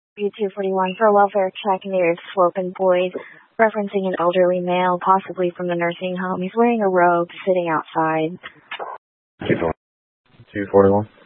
241 for a welfare check near Slope and Boyd, referencing an elderly male, possibly from the nursing home. He's wearing a robe, sitting outside. 241.